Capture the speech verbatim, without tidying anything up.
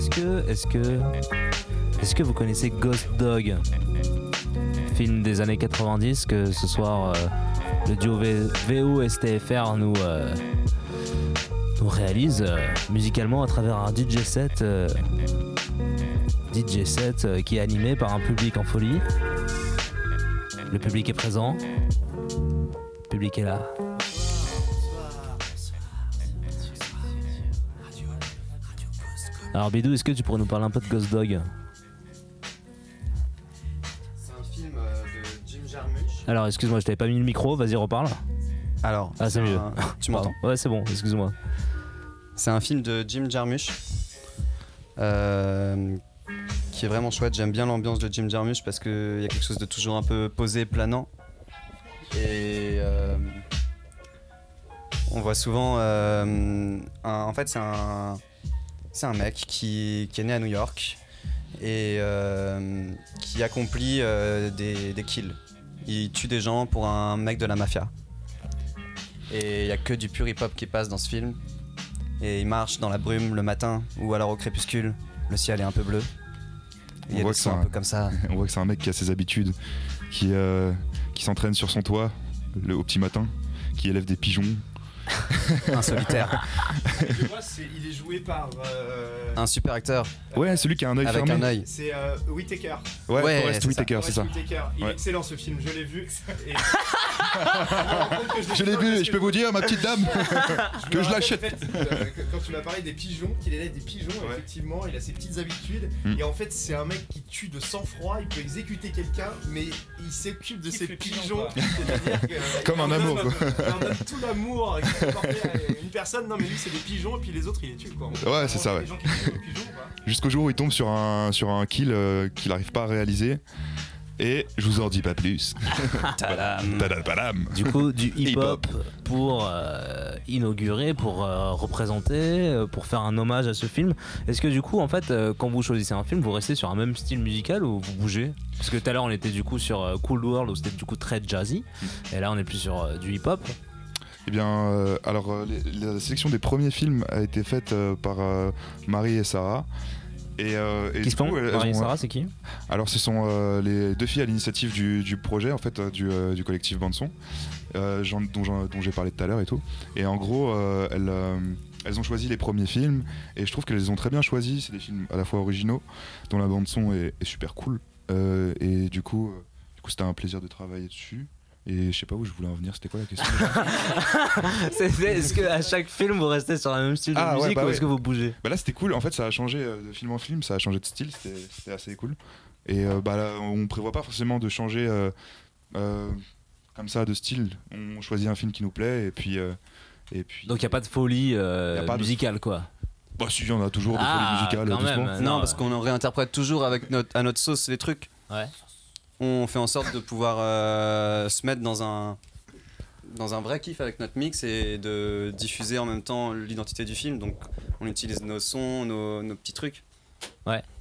est-ce que, est-ce que, est-ce que vous connaissez Ghost Dog, film des années quatre-vingt-dix que ce soir euh, le duo v- VO S T F R nous euh, nous réalise euh, musicalement à travers un D J set, euh, D J set euh, qui est animé par un public en folie. Le public est présent, le public est là. Alors Bidou, est-ce que tu pourrais nous parler un peu de Ghost Dog ? C'est un film euh, de Jim Jarmusch. Alors excuse-moi, je t'avais pas mis le micro, vas-y reparle. Alors, Ah c'est mieux. un... tu m'entends ? Ouais c'est bon, excuse-moi. C'est un film de Jim Jarmusch euh, qui est vraiment chouette. J'aime bien l'ambiance de Jim Jarmusch parce qu'il y a quelque chose de toujours un peu posé, planant. Et euh, on voit souvent... Euh, un, en fait c'est un... C'est un mec qui, qui est né à New York et euh, qui accomplit euh, des, des kills. Il tue des gens pour un mec de la mafia. Et il n'y a que du pur hip-hop qui passe dans ce film. Et il marche dans la brume le matin ou alors au crépuscule. Le ciel est un peu bleu. Il y a des sons un peu comme ça. On voit que c'est un mec qui a ses habitudes, qui, euh, qui s'entraîne sur son toit le, au petit matin, qui élève des pigeons. Un solitaire. Je vois, c'est, il est joué par euh, un super acteur. Ouais, celui qui a un œil avec fermé. un œil. C'est euh, Whittaker. Ouais, Ouais, Forrest c'est Whitaker, c'est ça. Whittaker. Il Ouais. est excellent ce film, je l'ai vu. Et... Je l'ai vu, je peux vous dire, ma petite dame, je que me je rappelle, l'achète. en fait, euh, quand tu m'as parlé des pigeons, qu'il élève des pigeons, Ouais. effectivement, il a ses petites habitudes. Mm. Et en fait, c'est un mec qui tue de sang-froid, il peut exécuter quelqu'un, mais il s'occupe de Kiffe ses les pigeons. pigeons, quoi. C'est-à-dire que, Comme il en un donne- amour, quoi. Il en donne tout l'amour qu'il peut porter à une personne. Non, mais lui, c'est des pigeons, et puis les autres, il les tue, quoi. Ouais, c'est ça, ouais. Les gens qui tuent les pigeons, quoi. Jusqu'au jour où il tombe sur un, sur un kill euh, qu'il n'arrive pas à réaliser. Et je vous en dis pas plus. Tadam. Tadam, tadam. Du coup, du hip-hop Hip-hop. pour euh, inaugurer, pour euh, représenter, euh, pour faire un hommage à ce film. Est-ce que du coup, en fait, euh, quand vous choisissez un film, vous restez sur un même style musical ou vous bougez ? Parce que tout à l'heure, on était du coup sur euh, Cool World où c'était du coup très jazzy. Et là, on est plus sur euh, du hip-hop. Eh bien, euh, alors, euh, les- la sélection des premiers films a été faite euh, par euh, Marie et Sarah. Et, euh, et Qui du se font coup, elles- elles Marie et ont- Sarah, c'est qui ? Alors, ce sont euh, les deux filles à l'initiative du, du projet, en fait, euh, du, euh, du collectif Bande-Son, euh, j'en- dont, j'en- dont j'ai parlé tout à l'heure et tout. Et en gros, euh, elles, euh, elles ont choisi les premiers films, et je trouve qu'elles les ont très bien choisis. C'est des films à la fois originaux, dont la bande-son est, est super cool. Euh, et du coup, euh, du coup, c'était un plaisir de travailler dessus. Et je sais pas où je voulais en venir, c'était quoi la question C'était- Est-ce qu'à chaque film, vous restez sur le même style de Ah, ouais, musique bah ou ouais. est-ce que vous bougez ? Bah là c'était cool, en fait ça a changé euh, de film en film, ça a changé de style, c'était c'était assez cool. Et euh, bah là, on prévoit pas forcément de changer euh, euh, comme ça de style, on choisit un film qui nous plaît et puis... euh, et puis Donc il n'y a pas de folie euh, Y a pas de- musicale, quoi. Bah si, il y en a toujours des Ah, folies musicales, quand doucement. même. Non, Non, parce euh. qu'on réinterprète toujours avec notre, à notre sauce les trucs. Ouais. On fait en sorte de pouvoir euh, se mettre dans un, dans un vrai kiff avec notre mix et de diffuser en même temps l'identité du film. Donc on utilise nos sons, nos, nos petits trucs. Ouais.